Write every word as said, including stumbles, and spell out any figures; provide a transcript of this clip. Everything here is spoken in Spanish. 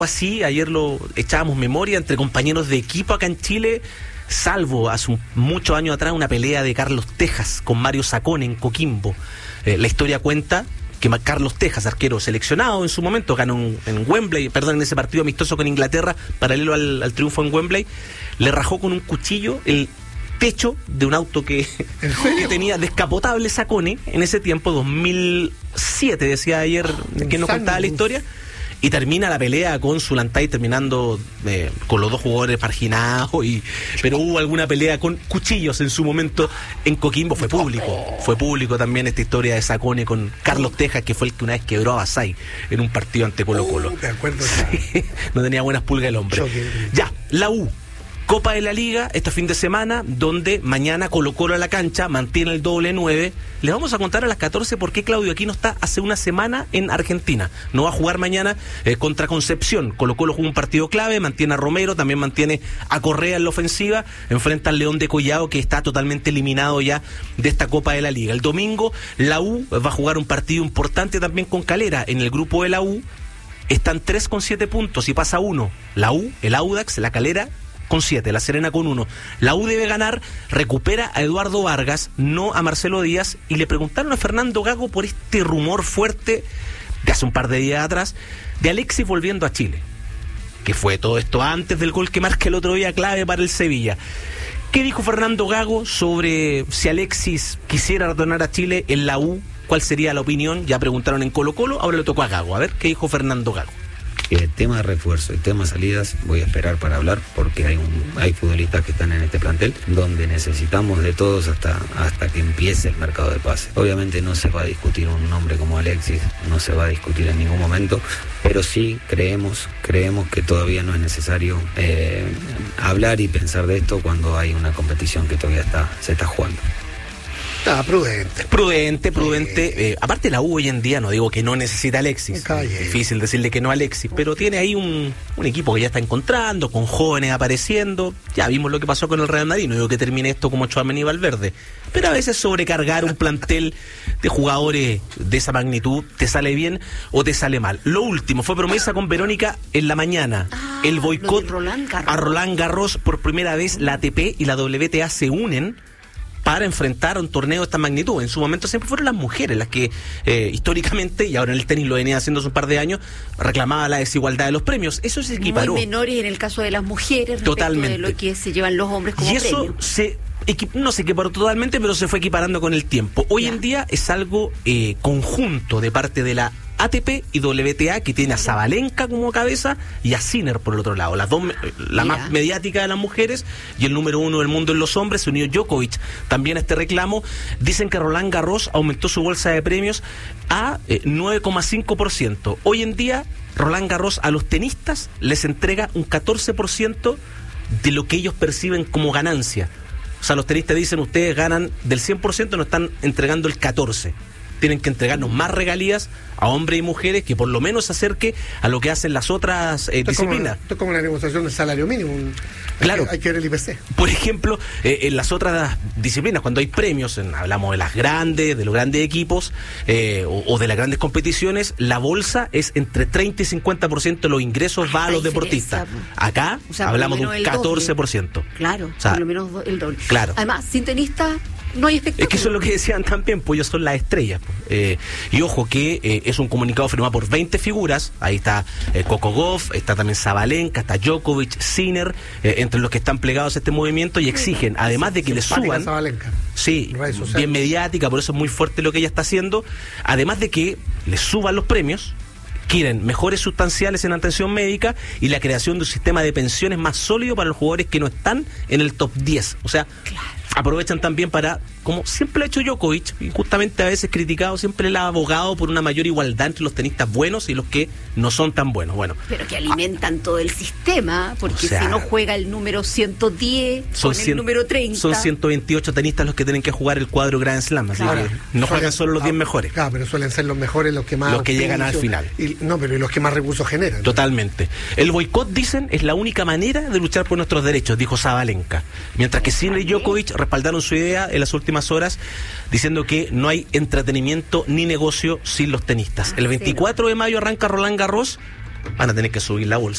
así, ayer lo echábamos memoria entre compañeros de equipo acá en Chile, salvo hace un, muchos años atrás una pelea de Carlos Tejas con Mario Sacone en Coquimbo. Eh, la historia cuenta que Carlos Tejas, arquero seleccionado en su momento, ganó en, en Wembley, perdón, en ese partido amistoso con Inglaterra, paralelo al, al triunfo en Wembley, le rajó con un cuchillo el techo de un auto que, que tenía descapotable Sacone en ese tiempo, dos mil siete, decía ayer oh, quien nos contaba la historia. Y termina la pelea con Zulantay terminando eh, con los dos jugadores marginados, y, pero hubo alguna pelea con cuchillos en su momento en Coquimbo. Fue público, fue público también esta historia de Sacone con Carlos Tejas, que fue el que una vez quebró a Basay en un partido ante Colo Colo. Uh, de acuerdo. Sí, no tenía buenas pulgas el hombre. Ya, la U. Copa de la Liga, este fin de semana, donde mañana Colo Colo a la cancha, mantiene el doble nueve. Les vamos a contar a las catorce por qué Claudio Aquino está hace una semana en Argentina. No va a jugar mañana eh, contra Concepción. Colo Colo juega un partido clave, mantiene a Romero, también mantiene a Correa en la ofensiva, enfrenta al León de Collado, que está totalmente eliminado ya de esta Copa de la Liga. El domingo la U va a jugar un partido importante también con Calera. En el grupo de la U están tres con siete puntos y pasa uno. La U, el Audax, la Calera con siete, La Serena con uno. La U debe ganar, recupera a Eduardo Vargas, no a Marcelo Díaz, y le preguntaron a Fernando Gago por este rumor fuerte de hace un par de días atrás de Alexis volviendo a Chile, que fue todo esto antes del gol que marca el otro día clave para el Sevilla. ¿Qué dijo Fernando Gago sobre si Alexis quisiera retornar a Chile en la U? ¿Cuál sería la opinión? Ya preguntaron en Colo Colo, ahora le tocó a Gago. A ver, ¿qué dijo Fernando Gago? El tema de refuerzo, el tema de salidas, voy a esperar para hablar porque hay un, hay futbolistas que están en este plantel donde necesitamos de todos hasta, hasta que empiece el mercado de pases. Obviamente no se va a discutir un nombre como Alexis, no se va a discutir en ningún momento, pero sí creemos, creemos que todavía no es necesario eh, hablar y pensar de esto cuando hay una competición que todavía está, se está jugando. Ah, prudente. Prudente, prudente. Eh, aparte la U hoy en día, no digo que no necesita a Alexis. Calle. Difícil decirle que no a Alexis, pero tiene ahí un, un equipo que ya está encontrando, con jóvenes apareciendo. Ya vimos lo que pasó con el Real Madrid. No digo que termine esto como Tchouaméni y Valverde, pero a veces sobrecargar un plantel de jugadores de esa magnitud te sale bien o te sale mal. Lo último, fue promesa con Verónica en la mañana. Ah, el boicot Roland a Roland Garros. Por primera vez la A T P y la W T A se unen para enfrentar a un torneo de esta magnitud. En su momento siempre fueron las mujeres las que eh, históricamente, y ahora en el tenis lo venía haciendo hace un par de años, reclamaba la desigualdad de los premios. Eso se equiparó. Muy menores en el caso de las mujeres totalmente respecto de lo que se llevan los hombres como y eso premio. se equi- no se equiparó totalmente, pero se fue equiparando con el tiempo. Hoy ya. en día es algo eh, conjunto de parte de la A T P y W T A, que tiene a Sabalenka como cabeza y a Sinner por el otro lado. Las dos, la Mira. más mediática de las mujeres y el número uno del mundo en los hombres. Se unió Djokovic también a este reclamo. Dicen que Roland Garros aumentó su bolsa de premios a eh, nueve coma cinco por ciento. Hoy en día Roland Garros a los tenistas les entrega un catorce por ciento de lo que ellos perciben como ganancia. O sea, los tenistas dicen, ustedes ganan del cien por ciento, nos están entregando el catorce por ciento. Tienen que entregarnos más regalías a hombres y mujeres que por lo menos se acerque a lo que hacen las otras eh, esto disciplinas. Como, esto es como la negociación del salario mínimo. Hay claro. Que, hay que ver el I P C. Por ejemplo, eh, en las otras disciplinas, cuando hay premios, en, hablamos de las grandes, de los grandes equipos eh, o, o de las grandes competiciones, la bolsa es entre treinta y cincuenta por ciento de los ingresos va a los deportistas. Acá o sea, hablamos de un catorce por ciento. Claro, o sea, por lo menos el doble. Claro. Además, sin tenistas no hay espectáculo. Es que eso es lo que decían también, pues ellos son las estrellas. Eh, y ojo que eh, es un comunicado firmado por veinte figuras. Ahí está eh, Coco Gauff, está también Sabalenka, está Djokovic, Sinner, eh, entre los que están plegados a este movimiento, y exigen, además de que le suban, sí, bien mediática, por eso es muy fuerte lo que ella está haciendo, además de que le suban los premios, quieren mejores sustanciales en atención médica y la creación de un sistema de pensiones más sólido para los jugadores que no están en el top diez. O sea, claro. aprovechan también para, como siempre ha hecho Djokovic, y justamente a veces criticado, siempre le ha abogado por una mayor igualdad entre los tenistas buenos y los que no son tan buenos. Bueno, pero que alimentan ah, todo el sistema, porque o sea, si no juega el número ciento diez, son con el cien, número treinta. Son ciento veintiocho tenistas los que tienen que jugar el cuadro Grand Slam, así claro. que no suelen, juegan solo los diez mejores. Claro, pero suelen ser los mejores los que más... Los que llegan al final. Y, no, pero los que más recursos generan. Totalmente. El boicot, dicen, es la única manera de luchar por nuestros derechos, dijo Sabalenka. Mientras que Sinner y Djokovic respaldaron su idea en las últimas horas, diciendo que no hay entretenimiento ni negocio sin los tenistas. El veinticuatro de mayo arranca Roland Garros, van a tener que subir la bolsa.